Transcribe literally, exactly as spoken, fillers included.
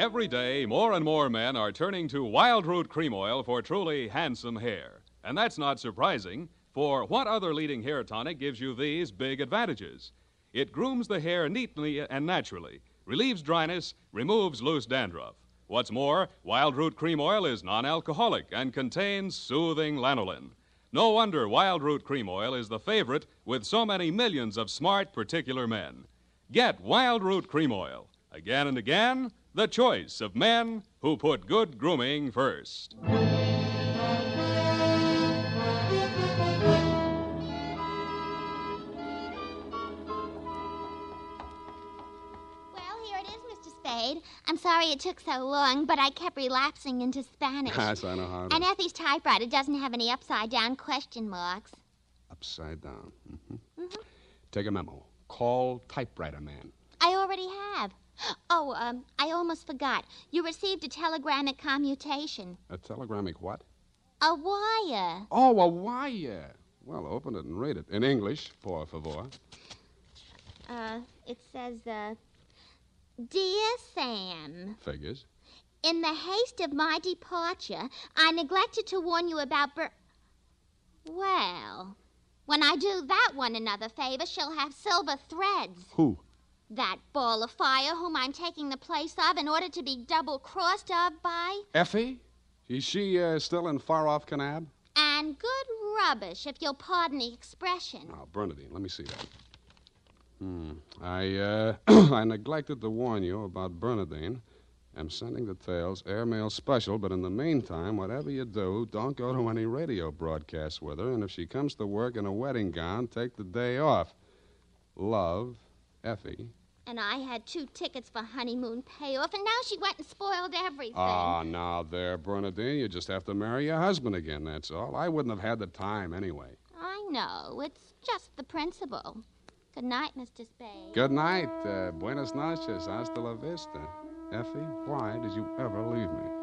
Every day, more and more men are turning to Wild Root Cream Oil for truly handsome hair. And that's not surprising, for what other leading hair tonic gives you these big advantages? It grooms the hair neatly and naturally, relieves dryness, removes loose dandruff. What's more, Wild Root Cream Oil is non-alcoholic and contains soothing lanolin. No wonder Wild Root Cream Oil is the favorite with so many millions of smart, particular men. Get Wild Root Cream Oil. Again and again, the choice of men who put good grooming first. I'm sorry it took so long, but I kept relapsing into Spanish. Yes, I know how to. And Effie's typewriter doesn't have any upside-down question marks. Upside down. Mm-hmm. Mm-hmm. Take a memo. Call typewriter man. I already have. Oh, um, I almost forgot. You received a telegrammic commutation. A telegrammic what? A wire. Oh, a wire. Well, open it and read it. In English, por favor. Uh, it says, uh... Dear Sam. Figures. In the haste of my departure, I neglected to warn you about Ber... Well, when I do that one another favor, she'll have silver threads. Who? That ball of fire whom I'm taking the place of in order to be double-crossed of by... Effie? Is she uh, still in far-off Kanab? And good rubbish, if you'll pardon the expression. Now, Bernadine, let me see that. Hmm. I, uh, I neglected to warn you about Bernadine. I'm sending the tales, airmail special, but in the meantime, whatever you do, don't go to any radio broadcasts with her, and if she comes to work in a wedding gown, take the day off. Love, Effie. And I had two tickets for honeymoon payoff, and now she went and spoiled everything. Ah, now there, Bernadine, you just have to marry your husband again, that's all. I wouldn't have had the time anyway. I know. It's just the principle. Good night, Mister Spade. Good night. Uh, buenas noches. Hasta la vista. Effie, why did you ever leave me?